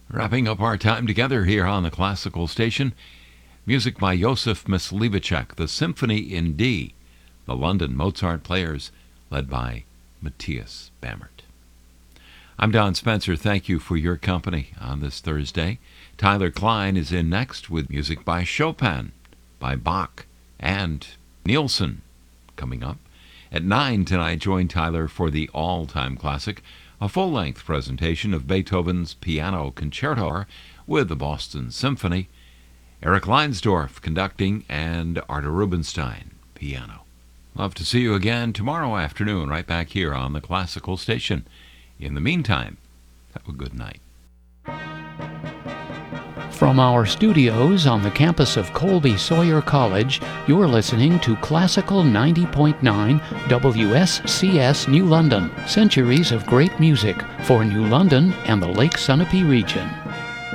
Wrapping up our time together here on the Classical Station, music by Josef Myslivacek, the Symphony in D, the London Mozart Players, led by Matthias Bammert. I'm Don Spencer. Thank you for your company on this Thursday. Tyler Klein is in next with music by Chopin, by Bach, and Nielsen coming up. At 9 tonight, join Tyler for the all-time classic, a full-length presentation of Beethoven's Piano Concerto with the Boston Symphony, Eric Leinsdorf conducting, and Artur Rubinstein piano. Love to see you again tomorrow afternoon right back here on the Classical Station. In the meantime, have a good night. From our studios on the campus of Colby Sawyer College, you're listening to Classical 90.9 WSCS New London, centuries of great music for New London and the Lake Sunapee region.